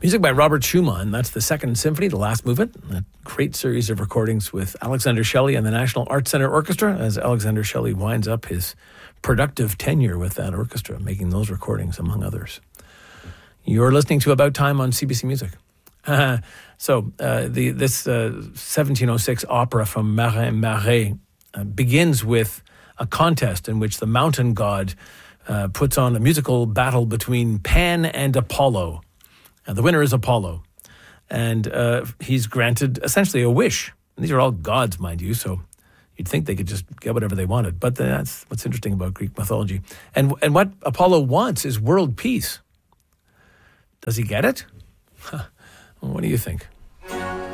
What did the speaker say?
Music by Robert Schumann. That's the Second Symphony, the last movement. A great series of recordings with Alexander Shelley and the National Arts Centre Orchestra as Alexander Shelley winds up his productive tenure with that orchestra, making those recordings, among others. You're listening to About Time on CBC Music. This 1706 opera from Marin Marais begins with a contest in which the mountain god puts on a musical battle between Pan and Apollo. The winner is Apollo, and he's granted essentially a wish. And these are all gods, mind you, so you'd think they could just get whatever they wanted. But that's what's interesting about Greek mythology. And what Apollo wants is world peace. Does he get it? What do you think?